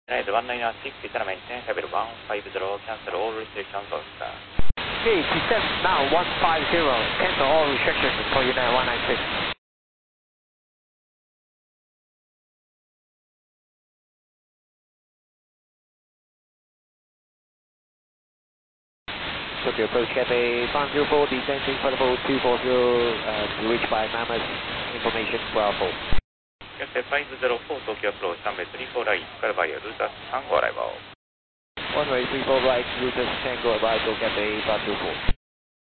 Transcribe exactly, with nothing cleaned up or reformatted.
United one nine six, return maintain, level one five zero, cancel all restrictions on star. Okay, descent now one five zero, cancel all restrictions for United one nine six. Tokyo approach Cafe five zero four, descending for level two four zero, uh, to reach by Mammoth, information Bravo. Cafe five zero four, Tokyo approach, runway three four right, clear by Ruta Tango arrival. One way three four right, Ruta Tango arrival, Cafe five zero four.